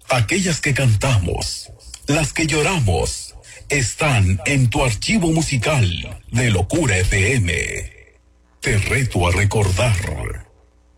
aquellas que cantamos, las que lloramos, están en tu archivo musical de Locura FM. Te reto a recordar.